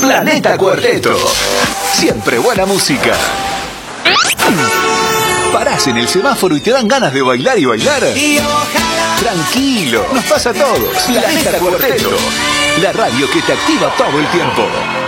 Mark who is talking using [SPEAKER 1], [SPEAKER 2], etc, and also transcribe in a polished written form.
[SPEAKER 1] Planeta Cuarteto. Siempre buena música. Parás en el semáforo y te dan ganas de bailar y bailar.
[SPEAKER 2] Y ojalá.
[SPEAKER 1] Tranquilo, nos pasa a todos. Planeta Cuarteto. La radio que te activa todo el tiempo.